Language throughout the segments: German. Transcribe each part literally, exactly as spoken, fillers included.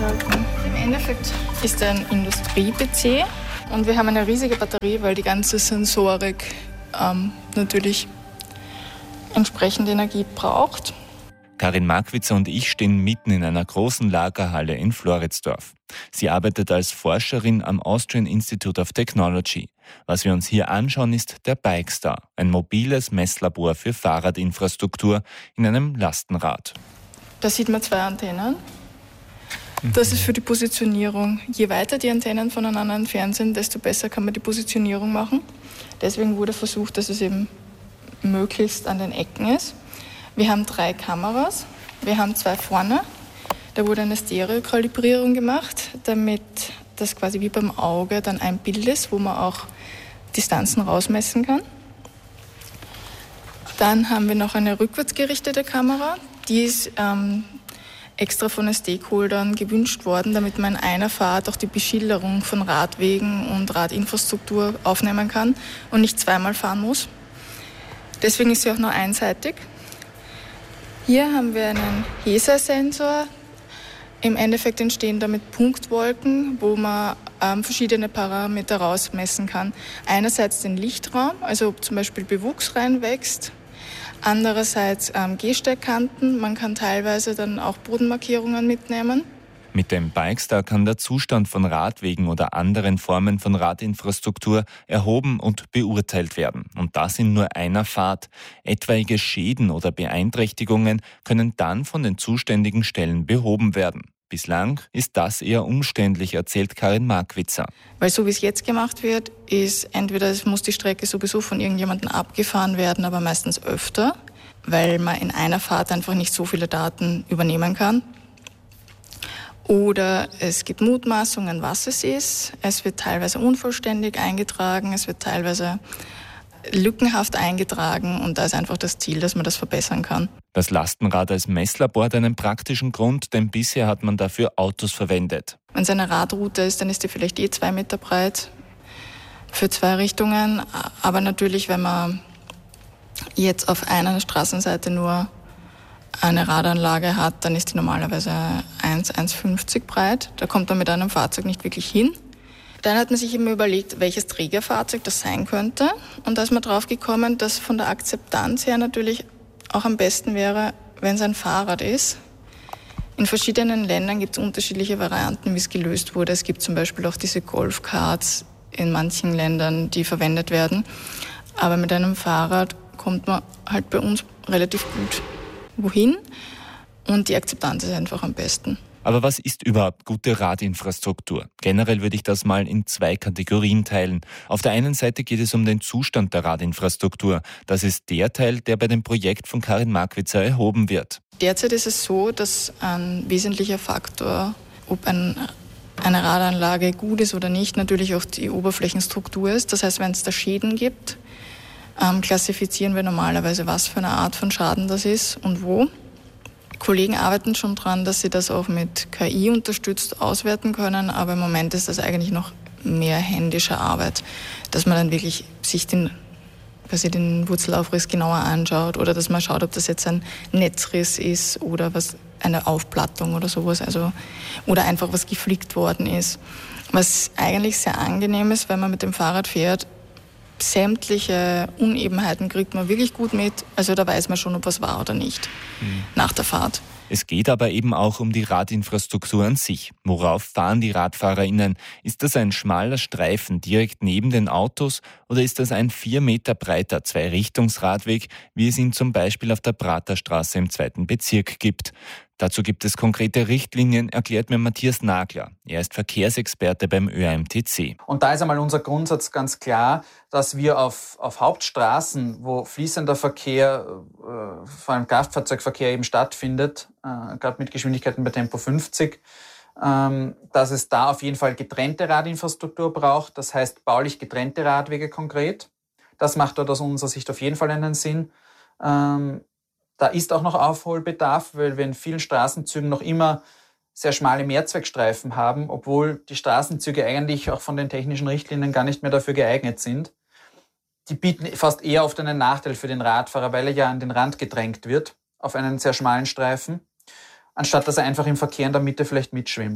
ausschalten. Im Endeffekt ist er ein Industrie-P C und wir haben eine riesige Batterie, weil die ganze Sensorik ähm, natürlich entsprechend Energie braucht. Karin Markwitzer und ich stehen mitten in einer großen Lagerhalle in Floridsdorf. Sie arbeitet als Forscherin am Austrian Institute of Technology. Was wir uns hier anschauen, ist der Bikestar, ein mobiles Messlabor für Fahrradinfrastruktur in einem Lastenrad. Da sieht man zwei Antennen. Das ist für die Positionierung. Je weiter die Antennen voneinander entfernt sind, desto besser kann man die Positionierung machen. Deswegen wurde versucht, dass es eben möglichst an den Ecken ist. Wir haben drei Kameras. Wir haben zwei vorne. Da wurde eine Stereokalibrierung gemacht, damit das quasi wie beim Auge dann ein Bild ist, wo man auch Distanzen rausmessen kann. Dann haben wir noch eine rückwärts gerichtete Kamera. Die ist ähm, extra von den Stakeholdern gewünscht worden, damit man in einer Fahrt auch die Beschilderung von Radwegen und Radinfrastruktur aufnehmen kann und nicht zweimal fahren muss. Deswegen ist sie auch nur einseitig. Hier haben wir einen H E S A-Sensor. Im Endeffekt entstehen damit Punktwolken, wo man ähm, verschiedene Parameter rausmessen kann. Einerseits den Lichtraum, also ob zum Beispiel Bewuchs reinwächst. Andererseits ähm, Gehsteigkanten. Man kann teilweise dann auch Bodenmarkierungen mitnehmen. Mit dem Bikestar kann der Zustand von Radwegen oder anderen Formen von Radinfrastruktur erhoben und beurteilt werden. Und das in nur einer Fahrt. Etwaige Schäden oder Beeinträchtigungen können dann von den zuständigen Stellen behoben werden. Bislang ist das eher umständlich, erzählt Karin Markwitzer. Weil so wie es jetzt gemacht wird, ist entweder es muss die Strecke sowieso von irgendjemandem abgefahren werden, aber meistens öfter, weil man in einer Fahrt einfach nicht so viele Daten übernehmen kann. Oder es gibt Mutmaßungen, was es ist. Es wird teilweise unvollständig eingetragen, es wird teilweise lückenhaft eingetragen und da ist einfach das Ziel, dass man das verbessern kann. Das Lastenrad als Messlabor hat einen praktischen Grund, denn bisher hat man dafür Autos verwendet. Wenn es eine Radroute ist, dann ist die vielleicht eh zwei Meter breit für zwei Richtungen. Aber natürlich, wenn man jetzt auf einer Straßenseite nur eine Radanlage hat, dann ist die normalerweise eins, eins fünfzig breit. Da kommt man mit einem Fahrzeug nicht wirklich hin. Dann hat man sich immer überlegt, welches Trägerfahrzeug das sein könnte. Und da ist man drauf gekommen, dass von der Akzeptanz her natürlich auch am besten wäre, wenn es ein Fahrrad ist. In verschiedenen Ländern gibt es unterschiedliche Varianten, wie es gelöst wurde. Es gibt zum Beispiel auch diese Golfkarts in manchen Ländern, die verwendet werden. Aber mit einem Fahrrad kommt man halt bei uns relativ gut wohin und die Akzeptanz ist einfach am besten. Aber was ist überhaupt gute Radinfrastruktur? Generell würde ich das mal in zwei Kategorien teilen. Auf der einen Seite geht es um den Zustand der Radinfrastruktur. Das ist der Teil, der bei dem Projekt von Karin Markwitzer erhoben wird. Derzeit ist es so, dass ein wesentlicher Faktor, ob ein, eine Radanlage gut ist oder nicht, natürlich auch die Oberflächenstruktur ist. Das heißt, wenn es da Schäden gibt, ähm, klassifizieren wir normalerweise, was für eine Art von Schaden das ist und wo. Kollegen arbeiten schon dran, dass sie das auch mit K I unterstützt auswerten können, aber im Moment ist das eigentlich noch mehr händische Arbeit, dass man dann wirklich sich den, quasi den Wurzelaufriss genauer anschaut oder dass man schaut, ob das jetzt ein Netzriss ist oder was, eine Aufplattung oder sowas, also, oder einfach was geflickt worden ist. Was eigentlich sehr angenehm ist, wenn man mit dem Fahrrad fährt, sämtliche Unebenheiten kriegt man wirklich gut mit. Also da weiß man schon, ob was war oder nicht mhm. nach der Fahrt. Es geht aber eben auch um die Radinfrastruktur an sich. Worauf fahren die RadfahrerInnen? Ist das ein schmaler Streifen direkt neben den Autos oder ist das ein vier Meter breiter Zweirichtungsradweg, wie es ihn zum Beispiel auf der Praterstraße im zweiten Bezirk gibt? Dazu gibt es konkrete Richtlinien, erklärt mir Matthias Nagler. Er ist Verkehrsexperte beim Ö A M T C. Und da ist einmal unser Grundsatz ganz klar, dass wir auf, auf Hauptstraßen, wo fließender Verkehr, äh, vor allem Kraftfahrzeugverkehr eben stattfindet, äh, gerade mit Geschwindigkeiten bei Tempo fünfzig, ähm, dass es da auf jeden Fall getrennte Radinfrastruktur braucht. Das heißt baulich getrennte Radwege konkret. Das macht dort aus unserer Sicht auf jeden Fall einen Sinn. Ähm, Da ist auch noch Aufholbedarf, weil wir in vielen Straßenzügen noch immer sehr schmale Mehrzweckstreifen haben, obwohl die Straßenzüge eigentlich auch von den technischen Richtlinien gar nicht mehr dafür geeignet sind. Die bieten fast eher oft einen Nachteil für den Radfahrer, weil er ja an den Rand gedrängt wird, auf einen sehr schmalen Streifen, anstatt dass er einfach im Verkehr in der Mitte vielleicht mitschwimmt.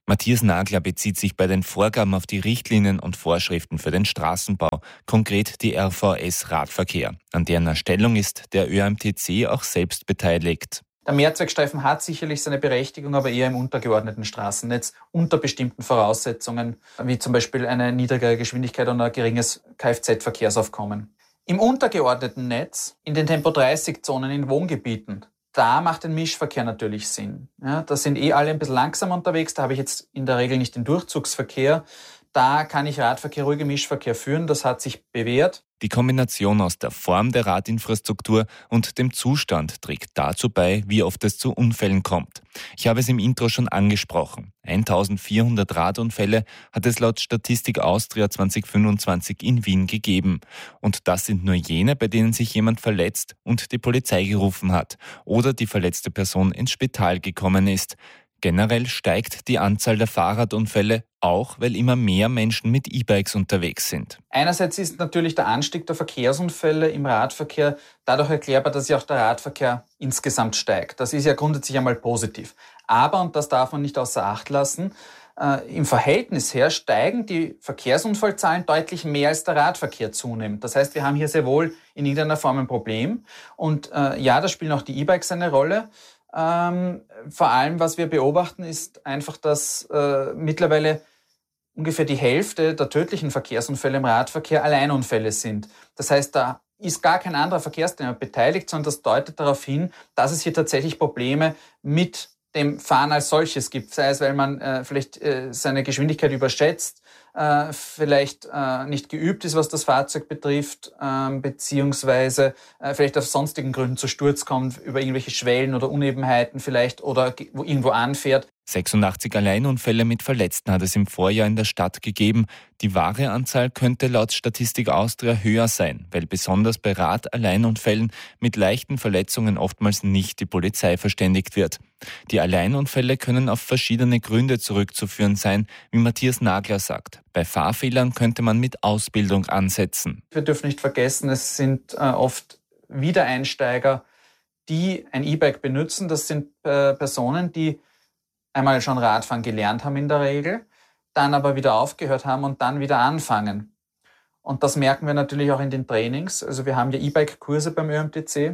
Matthias Nagler bezieht sich bei den Vorgaben auf die Richtlinien und Vorschriften für den Straßenbau, konkret die R V S Radverkehr. An deren Erstellung ist der Ö M T C auch selbst beteiligt. Der Mehrzweckstreifen hat sicherlich seine Berechtigung, aber eher im untergeordneten Straßennetz unter bestimmten Voraussetzungen, wie zum Beispiel eine niedrigere Geschwindigkeit und ein geringes Kfz-Verkehrsaufkommen. Im untergeordneten Netz, in den Tempo dreißig Zonen in Wohngebieten, da macht ein Mischverkehr natürlich Sinn. Ja, da sind eh alle ein bisschen langsam unterwegs, da habe ich jetzt in der Regel nicht den Durchzugsverkehr. Da kann ich Radverkehr, ruhige Mischverkehr führen, das hat sich bewährt. Die Kombination aus der Form der Radinfrastruktur und dem Zustand trägt dazu bei, wie oft es zu Unfällen kommt. Ich habe es im Intro schon angesprochen. eintausendvierhundert Radunfälle hat es laut Statistik Austria zwanzig fünfundzwanzig in Wien gegeben. Und das sind nur jene, bei denen sich jemand verletzt und die Polizei gerufen hat oder die verletzte Person ins Spital gekommen ist. Generell steigt die Anzahl der Fahrradunfälle, auch weil immer mehr Menschen mit E-Bikes unterwegs sind. Einerseits ist natürlich der Anstieg der Verkehrsunfälle im Radverkehr dadurch erklärbar, dass ja auch der Radverkehr insgesamt steigt. Das ist ja grundsätzlich einmal positiv. Aber, und das darf man nicht außer Acht lassen, äh, im Verhältnis her steigen die Verkehrsunfallzahlen deutlich mehr als der Radverkehr zunimmt. Das heißt, wir haben hier sehr wohl in irgendeiner Form ein Problem. Und äh, ja, da spielen auch die E-Bikes eine Rolle. Ähm, vor allem, was wir beobachten, ist einfach, dass äh, mittlerweile ungefähr die Hälfte der tödlichen Verkehrsunfälle im Radverkehr Alleinunfälle sind. Das heißt, da ist gar kein anderer Verkehrsteilnehmer beteiligt, sondern das deutet darauf hin, dass es hier tatsächlich Probleme mit dem Fahren als solches gibt. Sei es, weil man äh, vielleicht äh, seine Geschwindigkeit überschätzt, äh, vielleicht äh, nicht geübt ist, was das Fahrzeug betrifft, äh, beziehungsweise äh, vielleicht auf sonstigen Gründen zu Sturz kommt, über irgendwelche Schwellen oder Unebenheiten vielleicht oder wo irgendwo anfährt. sechsundachtzig Alleinunfälle mit Verletzten hat es im Vorjahr in der Stadt gegeben. Die wahre Anzahl könnte laut Statistik Austria höher sein, weil besonders bei Rad-Alleinunfällen mit leichten Verletzungen oftmals nicht die Polizei verständigt wird. Die Alleinunfälle können auf verschiedene Gründe zurückzuführen sein, wie Matthias Nagler sagt. Bei Fahrfehlern könnte man mit Ausbildung ansetzen. Wir dürfen nicht vergessen, es sind äh, oft Wiedereinsteiger, die ein E-Bike benutzen. Das sind äh, Personen, die einmal schon Radfahren gelernt haben in der Regel, dann aber wieder aufgehört haben und dann wieder anfangen. Und das merken wir natürlich auch in den Trainings. Also wir haben ja E-Bike-Kurse beim Ö M T C.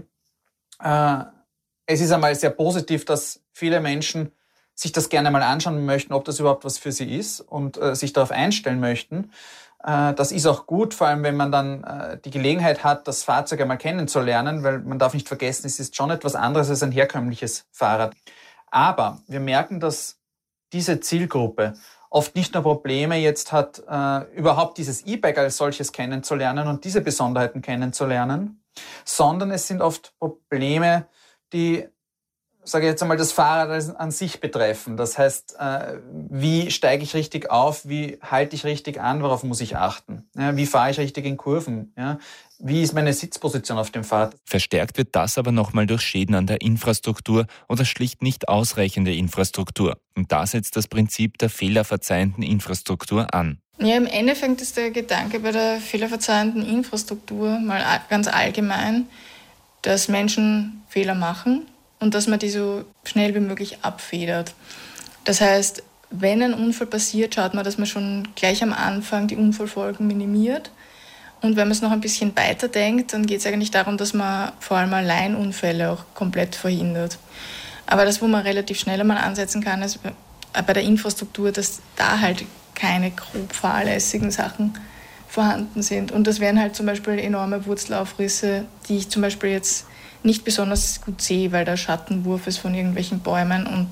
Äh, es ist einmal sehr positiv, dass viele Menschen sich das gerne mal anschauen möchten, ob das überhaupt was für sie ist und äh, sich darauf einstellen möchten. Äh, das ist auch gut, vor allem wenn man dann äh, die Gelegenheit hat, das Fahrzeug einmal kennenzulernen, weil man darf nicht vergessen, es ist schon etwas anderes als ein herkömmliches Fahrrad. Aber wir merken, dass diese Zielgruppe oft nicht nur Probleme jetzt hat, äh, überhaupt dieses E-Bike als solches kennenzulernen und diese Besonderheiten kennenzulernen, sondern es sind oft Probleme, die, sage ich jetzt einmal, das Fahrrad an sich betreffen. Das heißt, äh, wie steige ich richtig auf, wie halte ich richtig an, worauf muss ich achten? Ja, wie fahre ich richtig in Kurven? Ja? Wie ist meine Sitzposition auf dem Fahrrad? Verstärkt wird das aber nochmal durch Schäden an der Infrastruktur oder schlicht nicht ausreichende Infrastruktur. Und da setzt das Prinzip der fehlerverzeihenden Infrastruktur an. Ja, im Endeffekt ist der Gedanke bei der fehlerverzeihenden Infrastruktur mal ganz allgemein, dass Menschen Fehler machen und dass man die so schnell wie möglich abfedert. Das heißt, wenn ein Unfall passiert, schaut man, dass man schon gleich am Anfang die Unfallfolgen minimiert. Und wenn man es noch ein bisschen weiter denkt, dann geht es eigentlich darum, dass man vor allem Alleinunfälle auch komplett verhindert. Aber das, wo man relativ schnell einmal ansetzen kann, ist bei der Infrastruktur, dass da halt keine grob fahrlässigen Sachen vorhanden sind. Und das wären halt zum Beispiel enorme Wurzelaufrisse, die ich zum Beispiel jetzt nicht besonders gut sehe, weil der Schattenwurf ist von irgendwelchen Bäumen und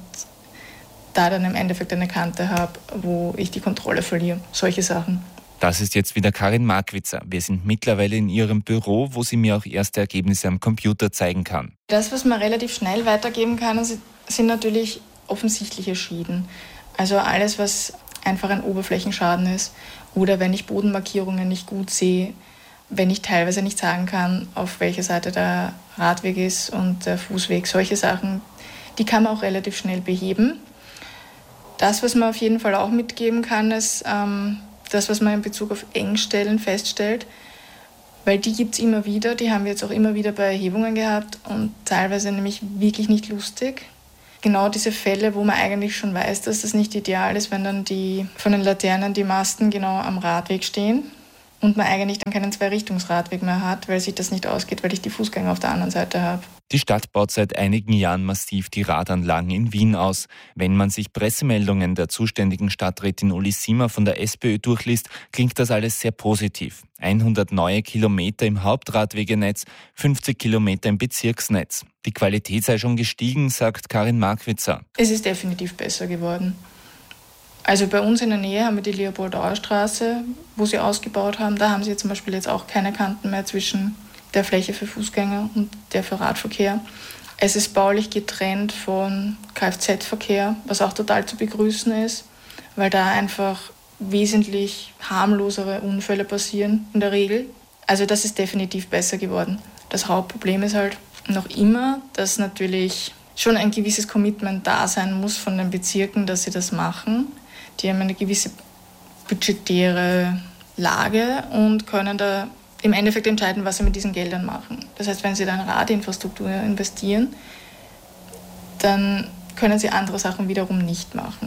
da dann im Endeffekt eine Kante habe, wo ich die Kontrolle verliere. Solche Sachen. Das ist jetzt wieder Karin Markwitzer. Wir sind mittlerweile in ihrem Büro, wo sie mir auch erste Ergebnisse am Computer zeigen kann. Das, was man relativ schnell weitergeben kann, sind natürlich offensichtliche Schäden. Also alles, was einfach ein Oberflächenschaden ist oder wenn ich Bodenmarkierungen nicht gut sehe, wenn ich teilweise nicht sagen kann, auf welcher Seite der Radweg ist und der Fußweg, solche Sachen, die kann man auch relativ schnell beheben. Das, was man auf jeden Fall auch mitgeben kann, ist ähm, das, was man in Bezug auf Engstellen feststellt, weil die gibt es immer wieder, die haben wir jetzt auch immer wieder bei Erhebungen gehabt und teilweise nämlich wirklich nicht lustig. genau diese Fälle, wo man eigentlich schon weiß, dass das nicht ideal ist, wenn dann die von den Laternen die Masten genau am Radweg stehen und man eigentlich dann keinen Zwei-Richtungsradweg mehr hat, weil sich das nicht ausgeht, weil ich die Fußgänger auf der anderen Seite habe. Die Stadt baut seit einigen Jahren massiv die Radanlagen in Wien aus. Wenn man sich Pressemeldungen der zuständigen Stadträtin Uli Simmer von der SPÖ durchliest, klingt das alles sehr positiv. hundert neue Kilometer im Hauptradwegenetz, fünfzig Kilometer im Bezirksnetz. Die Qualität sei schon gestiegen, sagt Karin Markwitzer. Es ist definitiv besser geworden. Also bei uns in der Nähe haben wir die Leopoldauer Straße, wo sie ausgebaut haben. Da haben sie zum Beispiel jetzt auch keine Kanten mehr zwischen der Fläche für Fußgänger und der für Radverkehr. Es ist baulich getrennt von Kfz-Verkehr, was auch total zu begrüßen ist, weil da einfach wesentlich harmlosere Unfälle passieren in der Regel. Also das ist definitiv besser geworden. Das Hauptproblem ist halt noch immer, dass natürlich schon ein gewisses Commitment da sein muss von den Bezirken, dass sie das machen. Die haben eine gewisse budgetäre Lage und können da im Endeffekt entscheiden, was sie mit diesen Geldern machen. Das heißt, wenn sie dann in Radinfrastruktur investieren, dann können sie andere Sachen wiederum nicht machen.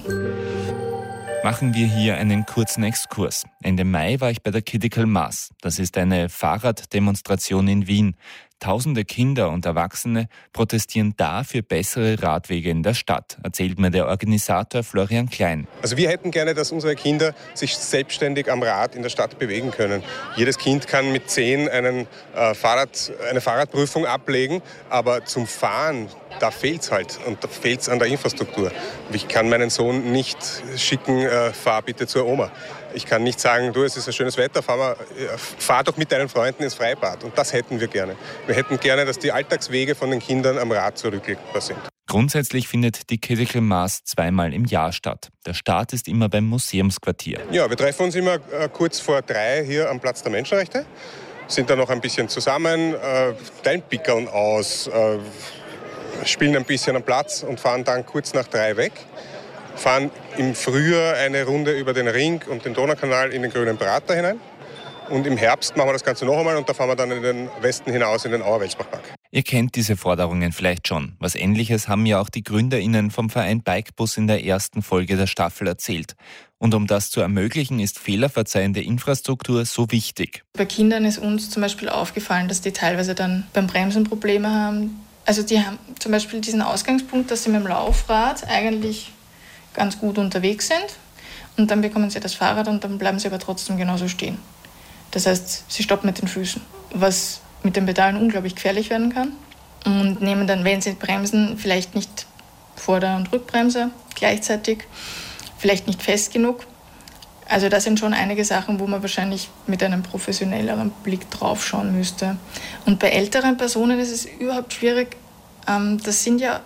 Machen wir hier einen kurzen Exkurs. Ende Mai war ich bei der Critical Mass. Das ist eine Fahrraddemonstration in Wien. Tausende Kinder und Erwachsene protestieren da für bessere Radwege in der Stadt, erzählt mir der Organisator Florian Klein. Also wir hätten gerne, dass unsere Kinder sich selbstständig am Rad in der Stadt bewegen können. Jedes Kind kann mit zehn einen, äh, Fahrrad, eine Fahrradprüfung ablegen, aber zum Fahren, da fehlt es halt und da fehlt es an der Infrastruktur. Ich kann meinen Sohn nicht schicken, äh, fahr bitte zur Oma. Ich kann nicht sagen, du, es ist ein schönes Wetter, fahr, mal, fahr doch mit deinen Freunden ins Freibad. Und das hätten wir gerne. Wir hätten gerne, dass die Alltagswege von den Kindern am Rad zurücklegbar sind. Grundsätzlich findet die Critical Mass zweimal im Jahr statt. Der Start ist immer beim Museumsquartier. Ja, wir treffen uns immer äh, kurz vor drei hier am Platz der Menschenrechte, sind da noch ein bisschen zusammen, äh, teilen Pickeln aus, äh, spielen ein bisschen am Platz und fahren dann kurz nach drei weg. Fahren im Frühjahr eine Runde über den Ring und den Donaukanal in den Grünen Prater hinein. Und im Herbst machen wir das Ganze noch einmal und da fahren wir dann in den Westen hinaus in den Auer-Welsbach-Park. Ihr kennt diese Forderungen vielleicht schon. Was Ähnliches haben ja auch die GründerInnen vom Verein Bikebus in der ersten Folge der Staffel erzählt. Und um das zu ermöglichen, ist fehlerverzeihende Infrastruktur so wichtig. Bei Kindern ist uns zum Beispiel aufgefallen, dass die teilweise dann beim Bremsen Probleme haben. Also die haben zum Beispiel diesen Ausgangspunkt, dass sie mit dem Laufrad eigentlich ganz gut unterwegs sind und dann bekommen sie das Fahrrad und dann bleiben sie aber trotzdem genauso stehen. Das heißt, sie stoppen mit den Füßen, was mit den Pedalen unglaublich gefährlich werden kann und nehmen dann, wenn sie bremsen, vielleicht nicht Vorder- und Rückbremse gleichzeitig, vielleicht nicht fest genug. Also das sind schon einige Sachen, wo man wahrscheinlich mit einem professionelleren Blick drauf schauen müsste. Und bei älteren Personen ist es überhaupt schwierig. Das sind ja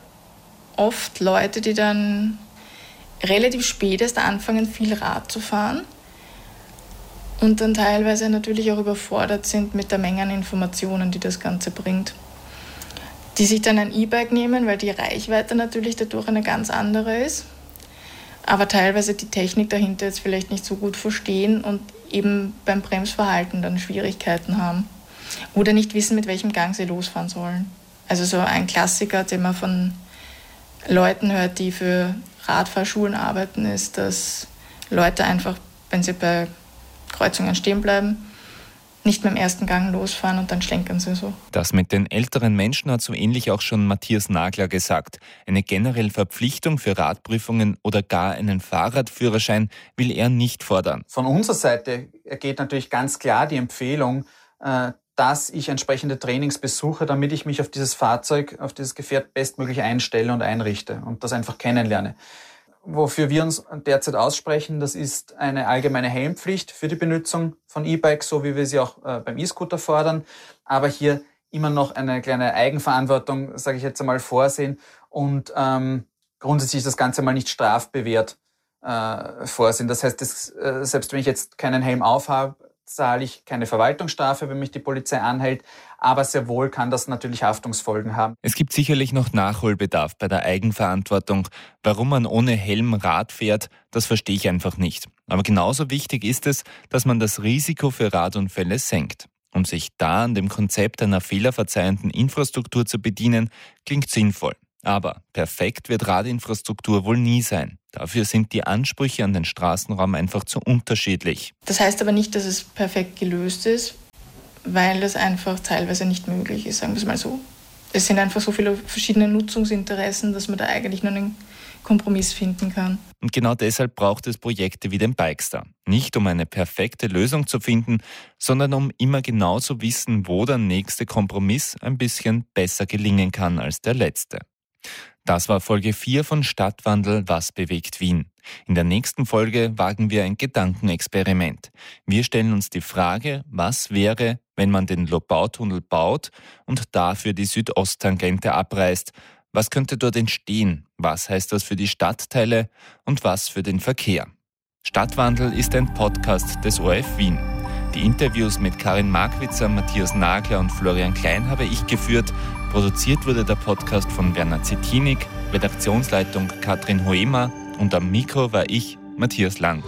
oft Leute, die dann relativ spät erst anfangen, viel Rad zu fahren und dann teilweise natürlich auch überfordert sind mit der Menge an Informationen, die das Ganze bringt. Die sich dann ein E-Bike nehmen, weil die Reichweite natürlich dadurch eine ganz andere ist, aber teilweise die Technik dahinter jetzt vielleicht nicht so gut verstehen und eben beim Bremsverhalten dann Schwierigkeiten haben oder nicht wissen, mit welchem Gang sie losfahren sollen. Also so ein Klassiker, den man von Leuten hört, die für Radfahrschulen arbeiten, ist, dass Leute einfach, wenn sie bei Kreuzungen stehen bleiben, nicht mit dem ersten Gang losfahren und dann schlenkern sie so. Das mit den älteren Menschen hat so ähnlich auch schon Matthias Nagler gesagt. Eine generelle Verpflichtung für Radprüfungen oder gar einen Fahrradführerschein will er nicht fordern. Von unserer Seite geht natürlich ganz klar die Empfehlung, dass ich entsprechende Trainings besuche, damit ich mich auf dieses Fahrzeug, auf dieses Gefährt bestmöglich einstelle und einrichte und das einfach kennenlerne. Wofür wir uns derzeit aussprechen, das ist eine allgemeine Helmpflicht für die Benutzung von E-Bikes, so wie wir sie auch beim E-Scooter fordern, aber hier immer noch eine kleine Eigenverantwortung, sage ich jetzt einmal, vorsehen und ähm, grundsätzlich das Ganze mal nicht strafbewehrt äh, vorsehen. Das heißt, das, äh, selbst wenn ich jetzt keinen Helm aufhabe, zahle ich keine Verwaltungsstrafe, wenn mich die Polizei anhält, aber sehr wohl kann das natürlich Haftungsfolgen haben. Es gibt sicherlich noch Nachholbedarf bei der Eigenverantwortung. Warum man ohne Helm Rad fährt, das verstehe ich einfach nicht. Aber genauso wichtig ist es, dass man das Risiko für Radunfälle senkt. Um sich da an dem Konzept einer fehlerverzeihenden Infrastruktur zu bedienen, klingt sinnvoll. Aber perfekt wird Radinfrastruktur wohl nie sein. Dafür sind die Ansprüche an den Straßenraum einfach zu unterschiedlich. Das heißt aber nicht, dass es perfekt gelöst ist, weil das einfach teilweise nicht möglich ist, sagen wir es mal so. Es sind einfach so viele verschiedene Nutzungsinteressen, dass man da eigentlich nur einen Kompromiss finden kann. Und genau deshalb braucht es Projekte wie den Bikestar. Nicht um eine perfekte Lösung zu finden, sondern um immer genau zu wissen, wo der nächste Kompromiss ein bisschen besser gelingen kann als der letzte. Das war Folge vier von Stadtwandel – Was bewegt Wien? In der nächsten Folge wagen wir ein Gedankenexperiment. Wir stellen uns die Frage, was wäre, wenn man den Lobautunnel baut und dafür die Südosttangente abreißt? Was könnte dort entstehen? Was heißt das für die Stadtteile und was für den Verkehr? Stadtwandel ist ein Podcast des O R F Wien. Die Interviews mit Karin Markwitzer, Matthias Nagler und Florian Klein habe ich geführt. Produziert wurde der Podcast von Werner Zettinik, Redaktionsleitung Katrin Hoemer und am Mikro war ich, Matthias Lang.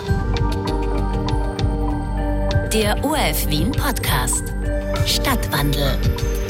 Der O R F Wien Podcast Stadtwandel.